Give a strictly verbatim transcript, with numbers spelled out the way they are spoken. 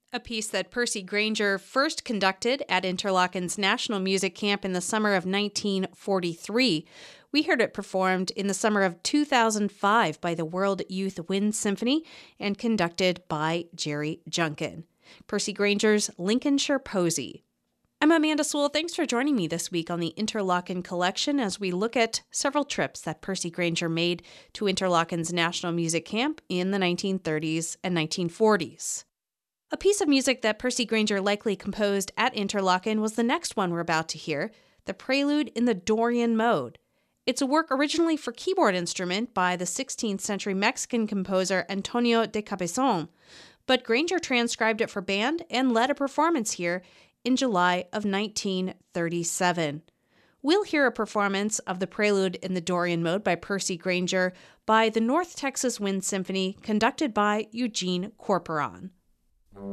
A piece that Percy Grainger first conducted at Interlochen's National Music Camp in the summer of nineteen forty-three. We heard it performed in the summer of two thousand five by the World Youth Wind Symphony and conducted by Jerry Junkin. Percy Grainger's Lincolnshire Posy. I'm Amanda Sewell. Thanks for joining me this week on the Interlochen Collection as we look at several trips that Percy Grainger made to Interlochen's National Music Camp in the nineteen thirties and nineteen forties. A piece of music that Percy Grainger likely composed at Interlochen was the next one we're about to hear, the Prelude in the Dorian Mode. It's a work originally for keyboard instrument by the sixteenth century Mexican composer Antonio de Cabezon, but Grainger transcribed it for band and led a performance here in July of nineteen thirty-seven. We'll hear a performance of the Prelude in the Dorian Mode by Percy Grainger by the North Texas Wind Symphony, conducted by Eugene Corporon.